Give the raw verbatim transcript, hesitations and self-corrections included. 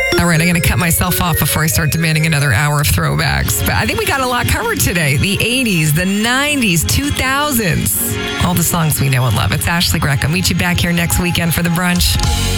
All right, I'm going to cut myself off before I start demanding another hour of throwbacks. But I think we got a lot covered today. The eighties, the nineties, two thousands. All the songs we know and love. It's Ashley Greco. Meet you back here next weekend for the brunch.